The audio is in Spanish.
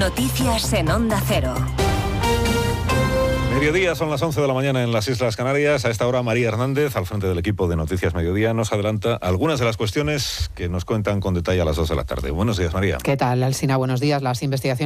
Noticias en Onda Cero. Mediodía, son las 11 de la mañana en las Islas Canarias. A esta hora, María Hernández, al frente del equipo de Noticias Mediodía, nos adelanta algunas de las cuestiones que nos cuentan con detalle a las 2 de la tarde. Buenos días, María. ¿Qué tal, Alsina? Buenos días. Las investigaciones